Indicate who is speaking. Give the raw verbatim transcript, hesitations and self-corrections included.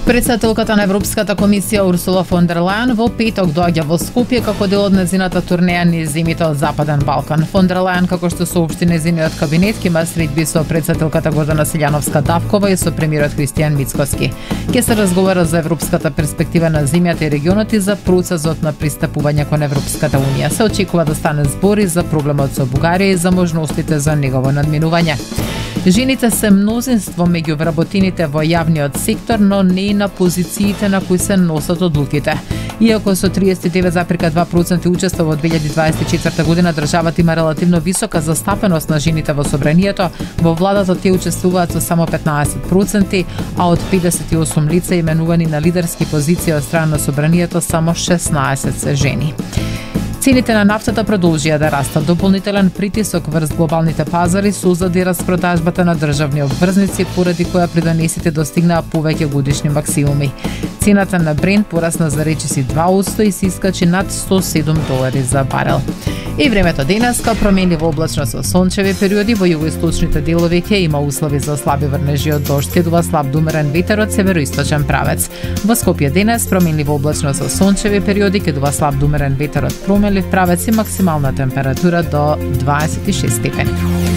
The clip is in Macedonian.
Speaker 1: Председателката на Европската комисија Урсула фон дер Лајен во петок доаѓа во Скопје како дел од незината турнеја низ земјите од Западен Балкан. Фон дер Лајен, како што соопшти незиниот кабинет, ќе има средби со председателката Гордана Силјановска-Давкова и со премиерот Христијан Мицкоски. Ќе се разговара за европската перспектива на земјата и регионот и за процесот на пристапување кон Европската унија. Се очекува да стане збори за проблемот со Бугарија и за можностите за негово надминување. Жените се мнозинство меѓу вработените во јавниот сектор, но не и на позициите на кои се носат одлуките. Иако со триесет и девет зарез два проценти учество во две илјади дваесет и четврта година државата има релативно висока застапеност на жените во собранието, во владата тие учествуваат со само петнаесет проценти, а од педесет и осум лица именувани на лидерски позиции од страна на собранието само шеснаесет се жени. Цените на нафтата продолжија да растат. Дополнителен притисок врз глобалните пазари создаде распродажбата на државни обврзници, поради која придонесите достигнаа повеќе годишни максимуми. Цената на Брент порасна за речиси два одсто и се искачи над сто и седум долари за барел. И времето денеска променливо облачно со сончеви периоди, во југоисточните делови ќе има услови за слаби врнежи од дожд, ќе дува слаб до умерен ветер од североисточен правец. Во Скопје денес променливо облачно со сончеви периоди, ќе дува слаб до умерен ветер од променлив правец и максимална температура до дваесет и шест степени.